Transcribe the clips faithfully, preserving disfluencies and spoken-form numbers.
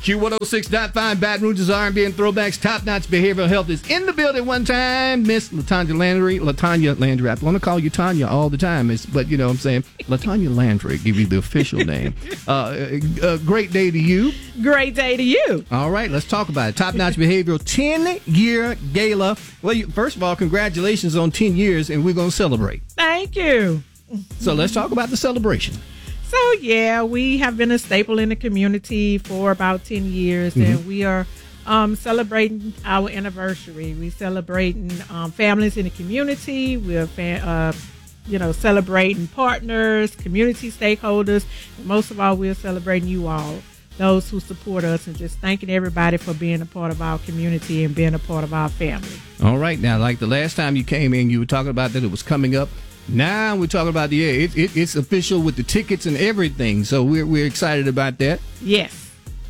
Q one oh six point five, Baton Rouge's R and B and Throwbacks. Top-notch behavioral health is in the building one time. Miss LaTanya Landry. LaTanya Landry. I want to call you Tanya all the time, it's, but you know what I'm saying. LaTanya Landry, give you the official name. Uh, a great day to you. Great day to you. All right, let's talk about it. Top-notch behavioral ten-year gala. Well, you, first of all, congratulations on ten years, and we're going to celebrate. Thank you. So let's talk about the celebration. So, yeah, we have been a staple in the community for about ten years, mm-hmm. and we are um, celebrating our anniversary. We're celebrating um, families in the community. We're, fa- uh, you know, celebrating partners, community stakeholders. And most of all, we're celebrating you all, those who support us, and just thanking everybody for being a part of our community and being a part of our family. All right. Now, like the last time you came in, you were talking about that it was coming up. Now we're talking about the yeah, it, it, it's official with the tickets and everything. So we're we're excited about that. Yes,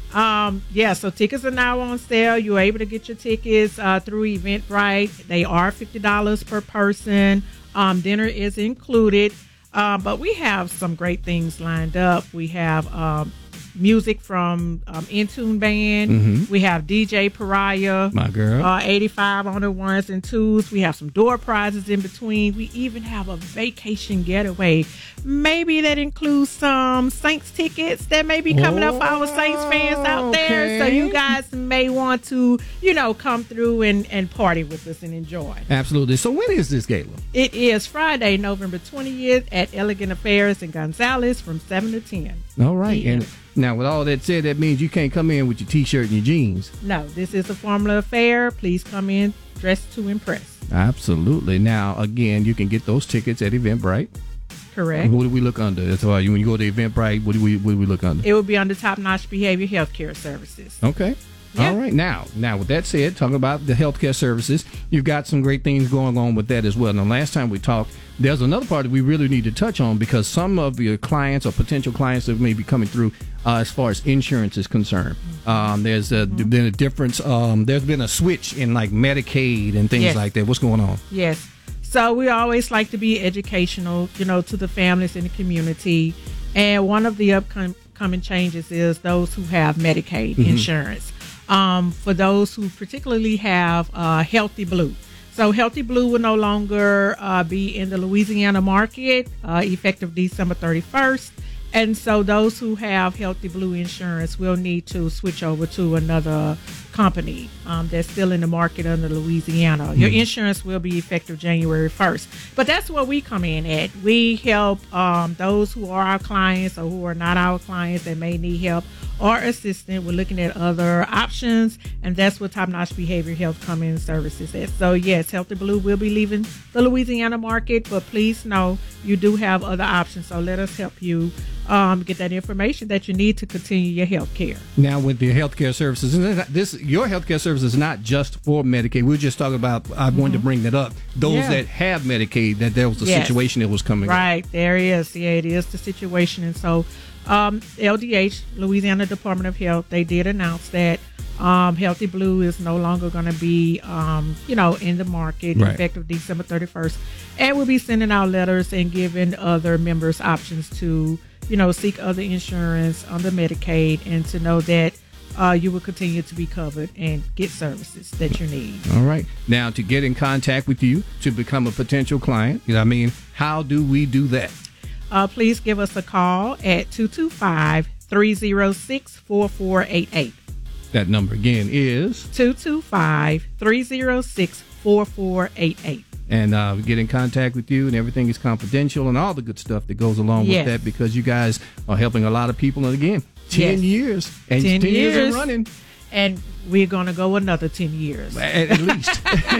um, yeah. So tickets are now on sale. You're able to get your tickets uh, through Eventbrite. They are fifty dollars per person. Um, dinner is included, uh, but we have some great things lined up. We have um, music from um, Intune Band. Mm-hmm. We have D J Pariah, my girl, uh, eighty-five on the ones and twos. We have some door prizes in between. We even have a vacation getaway. Maybe that includes some Saints tickets that may be coming oh, up for our Saints fans out okay. there. So you guys may want to, you know, come through and, and party with us and enjoy. Absolutely. So when is this gala? It is Friday, November twentieth at Elegant Affairs in Gonzales from seven to ten. All right. And now, with all that said, that means you can't come in with your T-shirt and your jeans. No, this is a formal affair. Please come in dressed to impress. Absolutely. Now, again, you can get those tickets at Eventbrite. Correct. What do we look under? That's why when you go to Eventbrite, what do we what do we look under? It will be under Top-Notch Behavior Healthcare Services. Okay. Yeah. All right. Now, now with that said, talking about the healthcare services, you've got some great things going on with that as well. Now, last time we talked, there's another part that we really need to touch on because some of your clients or potential clients that may be coming through uh, as far as insurance is concerned. Um, there's a, mm-hmm. been a difference. Um, there's been a switch in like Medicaid and things yes. like that. What's going on? Yes. So we always like to be educational, you know, to the families in the community. And one of the upcoming changes is those who have Medicaid mm-hmm. insurance. Um, for those who particularly have uh, Healthy Blue. So Healthy Blue will no longer uh, be in the Louisiana market uh, effective December thirty-first. And so those who have Healthy Blue insurance will need to switch over to another company um, that's still in the market under Louisiana. Mm-hmm. Your insurance will be effective January first. But that's where we come in at. We help um, those who are our clients or who are not our clients that may need help or assistance. We're looking at other options, and that's what Top-Notch Behavior Health come in services at. So, yes, Healthy Blue will be leaving the Louisiana market, but please know you do have other options. So let us help you um, get that information that you need to continue your health care. Now, with the healthcare services, this your healthcare service is not just for Medicaid. We were just talking about, I mm-hmm. wanted to bring that up, those yeah. that have Medicaid, that there was a yes. situation that was coming right, up. There is. Yeah, it is the situation. And so um, L D H, Louisiana Department of Health, they did announce that um, Healthy Blue is no longer going to be, um, you know, in the market right. effective December thirty-first. And we'll be sending out letters and giving other members options to, you know, seek other insurance under Medicaid and to know that uh, you will continue to be covered and get services that you need. All right. Now, to get in contact with you, to become a potential client, you know what I mean, how do we do that? Uh, please give us a call at two two five, three oh six, four four eight eight. That number again is? two two five, three oh six, four four eight eight. And uh, we get in contact with you, and everything is confidential and all the good stuff that goes along yes. with that because you guys are helping a lot of people. And again, ten yes. years. And ten, ten years. years and running. And we're going to go another ten years. At, at least.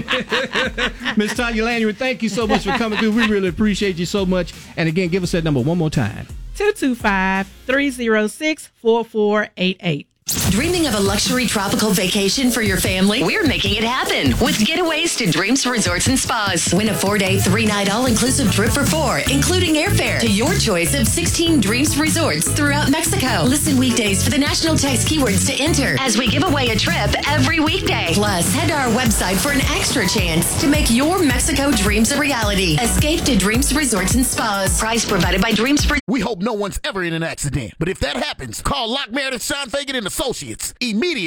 Miz Tanya Landry, thank you so much for coming through. We really appreciate you so much. And again, give us that number one more time. two two five, three oh six, four four eight eight. Dreaming of a luxury tropical vacation for your family? We're making it happen with Getaways to Dreams Resorts and Spas. Win a four-day, three-night all-inclusive trip for four, including airfare to your choice of sixteen Dreams Resorts throughout Mexico. Listen weekdays for the national text keywords to enter as we give away a trip every weekday. Plus, head to our website for an extra chance to make your Mexico dreams a reality. Escape to Dreams Resorts and Spas. Prize provided by Dreams Resorts. We hope no one's ever in an accident, but if that happens, call Lock Meredith, Sean Fagan, and Associates Associates. Immediate